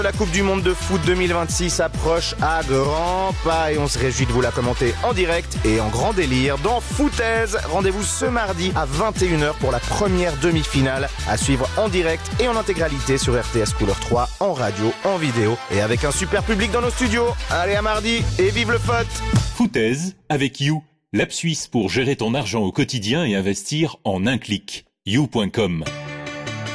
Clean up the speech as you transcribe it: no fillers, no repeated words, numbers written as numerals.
La Coupe du Monde de foot 2026 approche à grands pas et on se réjouit de vous la commenter en direct et en grand délire dans Foutaise. Rendez-vous ce mardi à 21h pour la première demi-finale à suivre en direct et en intégralité sur RTS Couleur 3, en radio, en vidéo et avec un super public dans nos studios. Allez, à mardi et vive le foot! Foutaise avec You, l'app suisse pour gérer ton argent au quotidien et investir en un clic. You.com